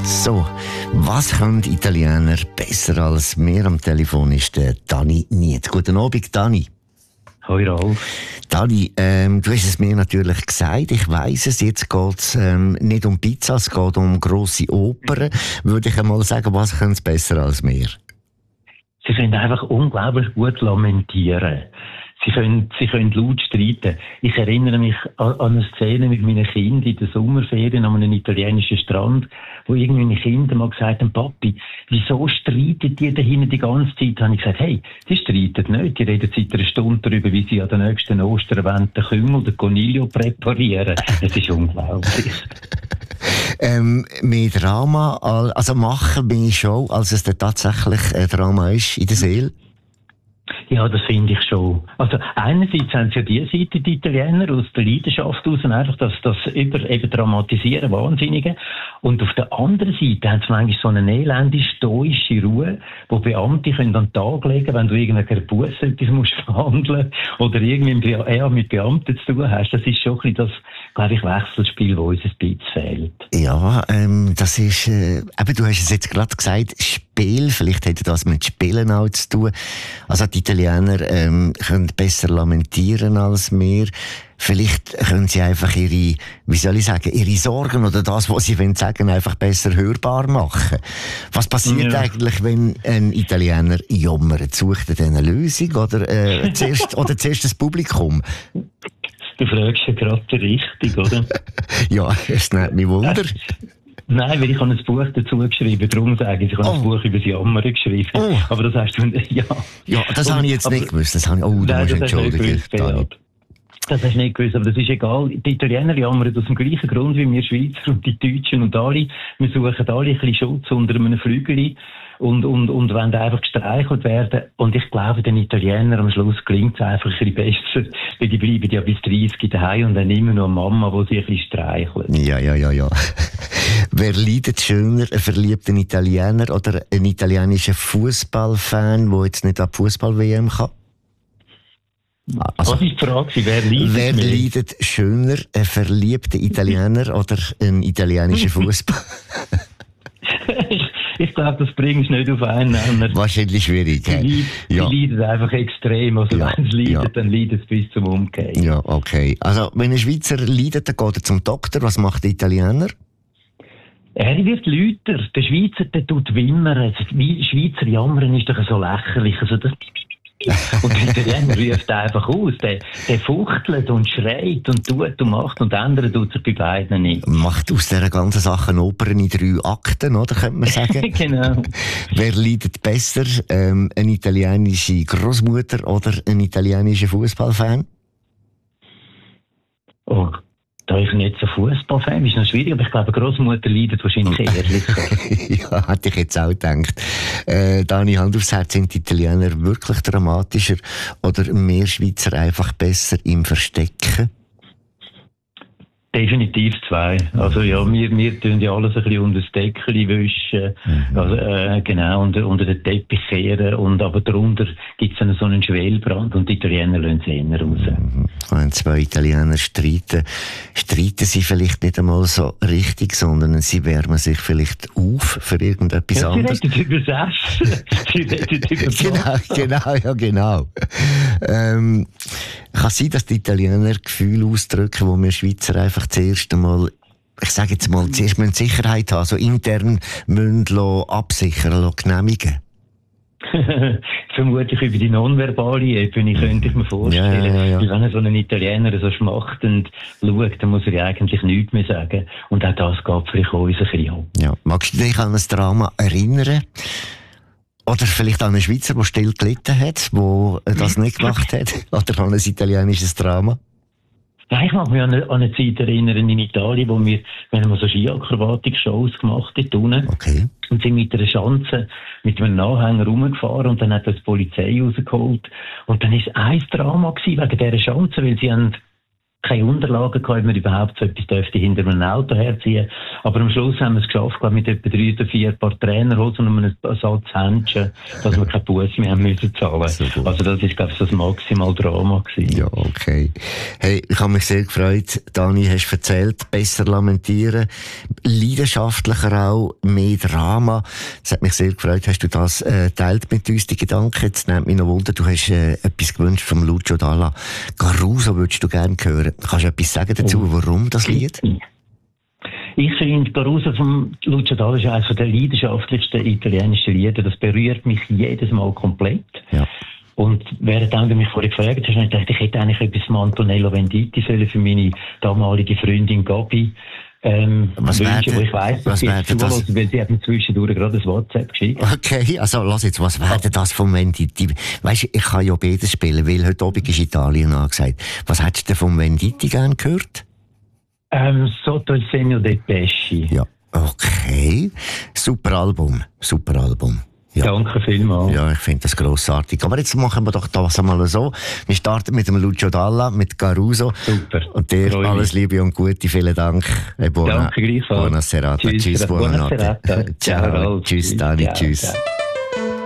So, was können Italiener besser als wir? Am Telefon ist der Dani Niet. Guten Abend, Dani. Hoi Ralf. Dani, du hast es mir natürlich gesagt, ich weiss es, jetzt geht es nicht um Pizza, es geht um grosse Opern. Würde ich einmal sagen, was können sie besser als wir? Sie können einfach unglaublich gut lamentieren. Sie können laut streiten. Ich erinnere mich an eine Szene mit meinen Kindern in der Sommerferien an einem italienischen Strand, wo irgendwie meine Kinder mal gesagt haben, Papi, wieso streitet ihr da hinten die ganze Zeit? Da habe ich gesagt, hey, die streiten nicht. Die reden seit einer Stunde darüber, wie sie an der nächsten Osteravent den Kümmel, den Coniglio präparieren. Das ist unglaublich. Mehr Drama, also machen mehr Show, als es dann tatsächlich ein Drama ist in der Seele? Ja, das finde ich schon. Also einerseits haben sie ja die Seite, die Italiener, aus der Leidenschaft aus, und einfach das Überdramatisieren, Wahnsinnige. Und auf der anderen Seite haben sie manchmal so eine elende, stoische Ruhe, wo Beamte können an den Tag legen, wenn du irgendeine Busse etwas musst verhandeln oder irgendwie mit Beamten zu tun hast. Das ist schon ein bisschen das, glaube ich, Wechselspiel, wo uns ein bisschen fehlt. Ja, das ist, eben, du hast es jetzt gerade gesagt, Spiel, vielleicht hätte das mit Spielen auch zu tun. Also die Italiener können besser lamentieren als wir. Vielleicht können sie einfach ihre, wie soll ich sagen, ihre Sorgen oder das, was sie sagen, einfach besser hörbar machen. Was passiert eigentlich, wenn ein Italiener jammert? Sucht er eine Lösung oder zuerst das Publikum? Du fragst ja gerade richtig, oder? Ja, es nimmt mich Wunder. Nein, weil ich habe ein Buch dazu geschrieben, darum sage ich, ich habe ein Buch über das Jammern geschrieben. Oh. Aber das hast du, ja. Ja, das habe ich jetzt nicht gewusst. Das du musst entschuldigen. Das hast du nicht gewusst, aber das ist egal. Die Italiener jammern aus dem gleichen Grund wie wir Schweizer und die Deutschen und alle. Wir suchen alle ein bisschen Schutz unter einem Flügel und wollen einfach gestreichelt werden. Und ich glaube, den Italienern am Schluss gelingt es einfach ein bisschen besser, weil die bleiben ja bis 30 daheim und dann immer noch eine Mama, die sie ein bisschen streichelt. Ja. Wer leidet schöner, ein verliebter Italiener oder ein italienischer Fußballfan, der jetzt nicht an die Fußball-WM kann? Also, was ist die Frage? Wer leidet schöner, ein verliebter Italiener oder ein italienischer Fußball? Ich glaube, das bringst du nicht auf einen Nenner. Wahrscheinlich schwierig. Die leiden einfach extrem. Also wenn es leidet, dann leidet es bis zum Umkehren. Ja, okay. Also wenn ein Schweizer leidet, dann geht er zum Doktor. Was macht der Italiener? Er wird lauter. Der Schweizer, der tut wimmern. Schweizer Jammern ist doch so lächerlich. Also und der Italiener ruft einfach aus. Der fuchtelt und schreit und tut und macht und ändert tut sich bei beiden nicht. Macht aus dieser ganzen Sache Opern in 3 Akten, oder? Könnte man sagen. Genau. Wer leidet besser? Eine italienische Großmutter oder ein italienischer Fußballfan? Oh. Da ich nicht so Fußballfan ist noch schwierig, aber ich glaube, Großmutter leidet wahrscheinlich ehrlicher. Ja, hätte ich jetzt auch gedacht. Dani, Hand aufs Herz, sind die Italiener wirklich dramatischer oder mehr Schweizer einfach besser im Verstecken? Definitiv 2. Also ja, wir tun ja alles ein bisschen unter das Deckchen wischen, also, genau, unter den Teppich kehren, und aber darunter gibt es dann so einen Schwelbrand und die Italiener lassen es eher raus. Wenn 2 Italiener streiten sie vielleicht nicht einmal so richtig, sondern sie wärmen sich vielleicht auf für irgendetwas anderes. Sie reden über das Essen. Sie reden über Genau. Kann sein, dass die Italiener Gefühle ausdrücken, wo wir Schweizer einfach zuerst einmal, ich sage jetzt mal, zuerst müssen Sicherheit haben, so intern müssen absichern, genehmigen. Vermutlich über die nonverbale Ebene könnte ich mir vorstellen. Ja. Weil wenn so ein Italiener so schmachtend schaut, dann muss er ja eigentlich nichts mehr sagen. Und auch das geht vielleicht uns ein bisschen an. Ja. Magst du dich an ein Drama erinnern? Oder vielleicht an einen Schweizer, der still gelitten hat, der das nicht gemacht hat? Oder an ein italienisches Drama? Nein, ich mag mich an eine Zeit erinnern in Italien, wo wir so Ski-Akrobatik-Shows gemacht haben. Okay. Und sind mit einer Schanze, mit einem Anhänger rumgefahren und dann hat das die Polizei rausgeholt. Und dann war es ein Drama gewesen wegen dieser Schanze, weil sie haben keine Unterlagen gehabt, ob wir überhaupt so etwas dürfte hinter einem Auto herziehen. Aber am Schluss haben wir es geschafft, glaube ich, mit etwa 3 oder 4 Paar Trainerhosen und einem Satz Händchen, dass wir keine Busse mehr haben müssen zahlen. So also das ist, glaube ich, so das Maximaldrama gewesen. Ja, okay. Hey, ich habe mich sehr gefreut. Dani, hast erzählt, besser lamentieren, leidenschaftlicher auch, mehr Drama. Es hat mich sehr gefreut, hast du das teilt mit uns, die Gedanken. Jetzt nimmt mich noch Wunder, du hast etwas gewünscht vom Lucio Dalla. Caruso würdest du gerne hören. Kannst du etwas sagen dazu, warum das Lied? Ich finde, Caruso von Lucio Dalla ist eines der leidenschaftlichsten italienischen Lieder. Das berührt mich jedes Mal komplett. Ja. Und während du mich vorher gefragt hast, habe ich gedacht, ich hätte eigentlich etwas von Antonello Venditti sollen für meine damalige Freundin Gabi was wünschen, wo ich weiss, dass sie zuhört, weil sie hat mir zwischendurch gerade ein WhatsApp geschickt. Okay, also lass jetzt, was wäre das von Venditti? Weisst du, ich kann ja beides spielen, weil heute Abend ist Italien angesagt. Was hättest du von Venditti gern gehört? Sotto il segno dei pesci. Ja, okay. Super Album. Ja. Danke vielmals. Ja, ich finde das grossartig. Aber jetzt machen wir doch das einmal so. Wir starten mit dem Lucio Dalla, mit Caruso. Super. Und dir alles Liebe und Gute. Vielen Dank. Danke gleichfalls. Buona serata. Tschüss, buonanotte. Ciao. Tschüss, Dani. Tschüss. Ciao.